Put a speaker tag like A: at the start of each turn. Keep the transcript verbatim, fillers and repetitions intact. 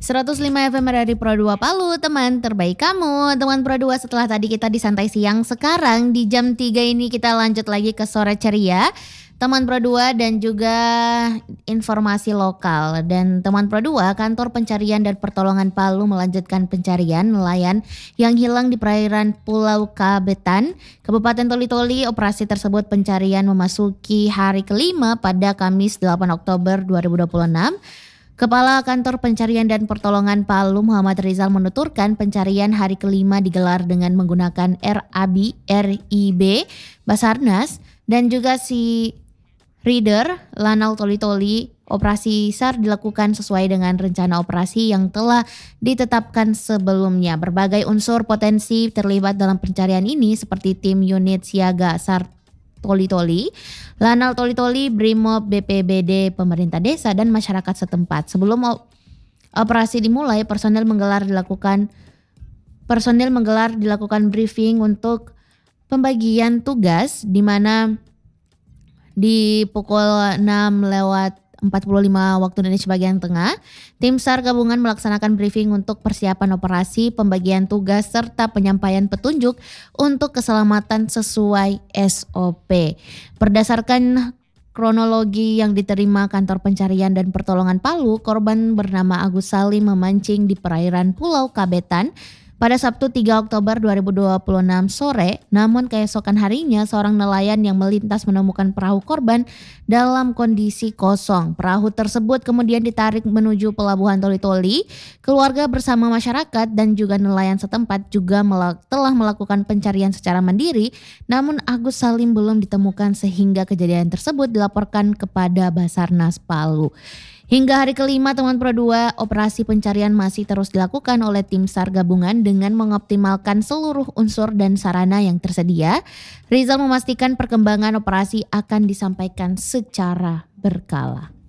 A: seratus lima F M dari Pro dua Palu, teman terbaik kamu. Teman Pro dua, setelah tadi kita di santai siang, sekarang di jam tiga ini kita lanjut lagi ke sore ceria. Teman Pro dua dan juga informasi lokal. Dan teman Pro dua, Kantor Pencarian dan Pertolongan Palu melanjutkan pencarian nelayan yang hilang di perairan Pulau Kabetan, Kabupaten Toli-Toli. Operasi tersebut pencarian memasuki hari kelima pada Kamis delapan Oktober dua ribu dua puluh enam. Kepala Kantor Pencarian dan Pertolongan Palu Muhammad Rizal menuturkan pencarian hari kelima digelar dengan menggunakan R A B, R I B, Basarnas dan juga si Reader Lanal Toli-Toli. Operasi SAR dilakukan sesuai dengan rencana operasi yang telah ditetapkan sebelumnya. Berbagai unsur potensi terlibat dalam pencarian ini seperti tim unit siaga SAR Toli-Toli, Lanal Toli-Toli, Brimob, B P B D, pemerintah desa dan masyarakat setempat. Sebelum operasi dimulai, personel menggelar dilakukan personel menggelar dilakukan briefing untuk pembagian tugas, di mana di pukul enam lewat empat puluh lima waktu Indonesia bagian tengah, tim SAR gabungan melaksanakan briefing untuk persiapan operasi, pembagian tugas, serta penyampaian petunjuk untuk keselamatan sesuai S O P. Berdasarkan kronologi yang diterima Kantor Pencarian dan Pertolongan Palu, korban bernama Agus Salim memancing di perairan Pulau Kabetan pada Sabtu tiga Oktober dua ribu dua puluh enam sore, namun keesokan harinya seorang nelayan yang melintas menemukan perahu korban dalam kondisi kosong. Perahu tersebut kemudian ditarik menuju pelabuhan Toli-Toli. Keluarga bersama masyarakat dan juga nelayan setempat juga melak- telah melakukan pencarian secara mandiri, namun Agus Salim belum ditemukan sehingga kejadian tersebut dilaporkan kepada Basarnas Palu. Hingga hari kelima teman Pro dua, operasi pencarian masih terus dilakukan oleh tim SAR gabungan dengan mengoptimalkan seluruh unsur dan sarana yang tersedia. Rizal memastikan perkembangan operasi akan disampaikan secara berkala.